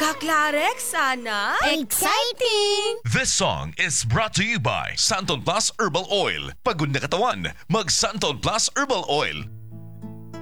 Kaklarex, sana? Exciting! This song is brought to you by Santon Plus Herbal Oil. Pagod na katawan, mag Santon Plus Herbal Oil.